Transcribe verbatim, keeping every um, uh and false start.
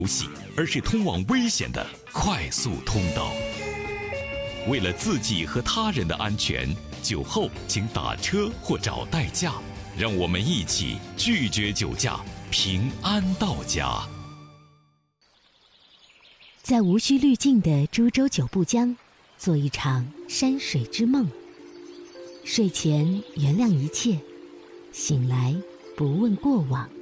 游戏，而是通往危险的快速通道。为了自己和他人的安全，酒后请打车或找代驾。让我们一起拒绝酒驾，平安到家。 在无需滤镜的株洲九步江，做一场山水之梦。睡前原谅一切，醒来不问过往。